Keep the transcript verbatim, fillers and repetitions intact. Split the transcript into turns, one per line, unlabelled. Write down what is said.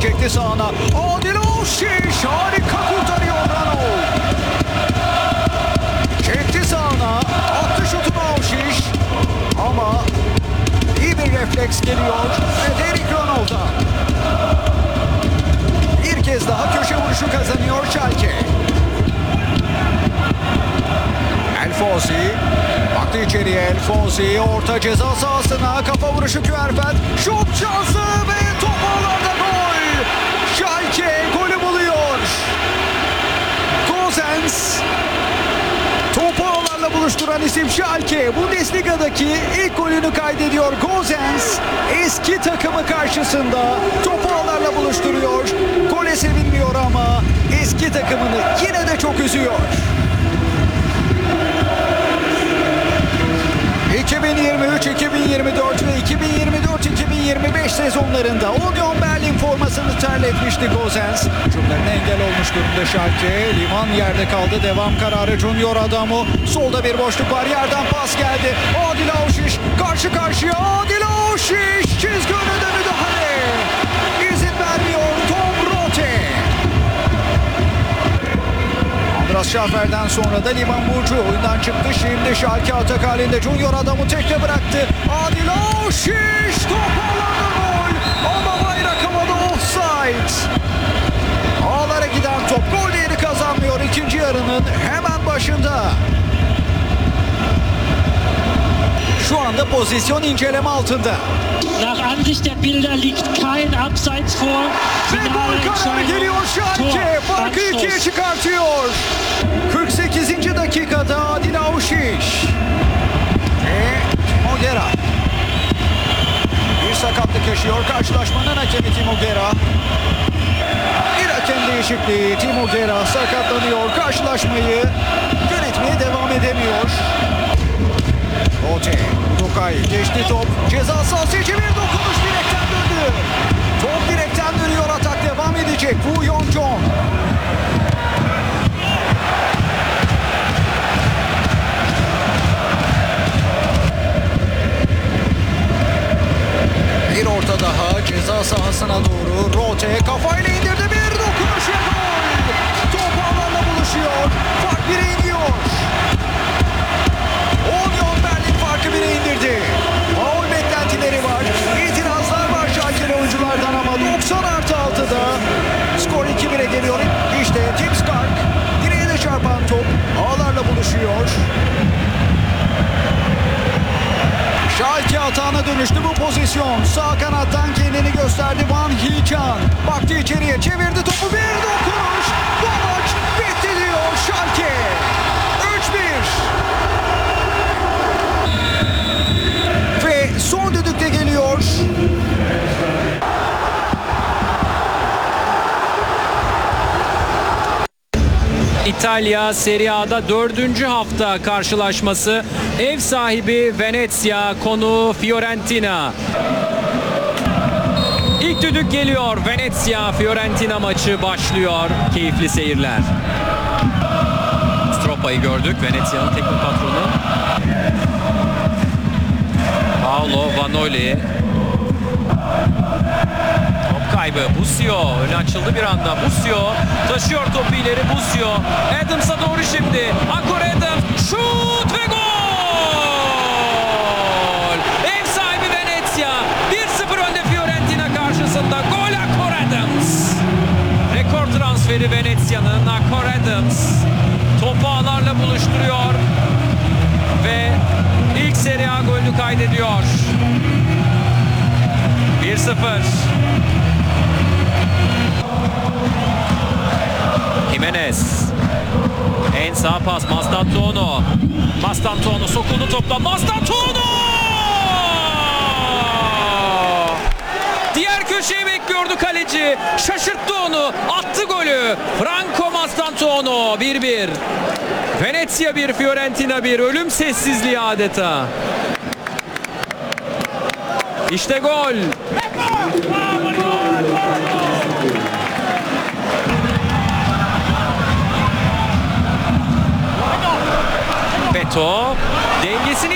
çekti sağına. Adil Avşiş harika kurtarıyor Ranol. Çekti sağına. Attı şutunu Avşiş. Ama iyi bir refleks geliyor. Fredrik Ranol'dan. Bir kez daha köşe vuruşu kazanıyor Schalke. Elfosi baktı içeriye. Elfosi orta ceza sahasına kafa vuruşu Küerfeld. Şut şansı ve top ağlarda gol. Schalke golü buluyor. Gosens topu ağlarla buluşturan isim Schalke. Bundesliga'daki ilk golünü kaydediyor Gosens. Eski takımı karşısında topu ağlarla buluşturuyor. Gole sevinmiyor ama eski takımını yine de çok üzüyor. iki bin yirmi üç iki bin yirmi dört ve iki bin yirmi dört iki bin yirmi beş sezonlarında Union Berlin formasını terletmişti Gosens. Hücumlarına engel olmuş durumda Schalke. Liman yerde kaldı. Devam kararı Junior Adamo. Solda bir boşluk var. Yerden pas geldi. Adil Avşiş karşı karşıya. Adil Avşiş çizgi önünde müdahale. İzin vermiyor Tom Rote. Andras Schäfer'den sonra da Liman Burcu oyundan çıktı. Şimdi Schalke atak halinde. Junior Adam'ı tekte bıraktı. Adil Avşiş top ağlarda gol. Ama bayrak havada offside. Ağlara giden top gol değeri kazanmıyor ikinci yarının hemen başında. Şu anda pozisyon inceleme altında.
Nach Ansicht der Bilder liegt kein Abseits vor.
Ve gol kararı geliyor Schalke. Farkı ikiye çıkartıyor. kırk sekizinci dakikada Adil Avşiş. Ve Mogera. Bir sakatlık yaşıyor karşılaşmanın hakemi Timo Gera. Bir hakem değişikliği. Timo Gera sakatlanıyor. Karşılaşmayı yönetmeye devam edemiyor. Rote, Tokay geçti top. Ceza sahası içi bir dokunuş direkten döndü. Top direkten dönüyor. Atak devam edecek. Woo Yeon-jong. Bir orta daha ceza sahasına doğru. Rote kafayla indirdi. Bir dokunuş ve gol. Top ağlarla buluşuyor. Fark bire iniyor. Union Berlin farkı bire indirdi. Faul beklentileri var. İtirazlar var Schalke'li oyunculardan ama doksan artı altıda skor iki bire geliyor. İşte Tim Stark direğe de çarpan top ağlarla buluşuyor. Schalke hatana dönüştü bu pozisyon. Sağ kanattan kendini gösterdi Van Hee-chan. Baktı içeriye çevirdi topu bir dokunuş. Bu maç bitti diyor Schalke. üç bir. Ve son düdük de geliyor.
İtalya Serie A'da dördüncü hafta karşılaşması. Ev sahibi Venezia, konu Fiorentina. İlk düdük geliyor. Venezia Fiorentina maçı başlıyor. Keyifli seyirler. Stroppa'yı gördük. Venezia'nın teknik patronu. Paolo Vanoli. Top kaybı. Busio. Önü açıldı bir anda. Busio taşıyor topu ileri. Busio. Adams'a doğru şimdi. Akor Adams. Şut ve gol! Ev sahibi Venezia. bir sıfır önde Fiorentina karşısında. Gol Akor Adams. Rekor transferi Venezia'nın. Akor Adams. Topu ağlarla buluşturuyor. Ve ilk Serie A golünü kaydediyor. bir sıfır. Jimenez. En sağ pas Mastantuono. Mastantuono sokuldu topla. Mastantuono! Diğer köşeyi bekliyordu kaleci. Şaşırttı onu. Attı golü. Franco Mastantuono. bir bir. Venezia bir, Fiorentina bir. Ölüm sessizliği adeta. İşte gol. Beto dengesini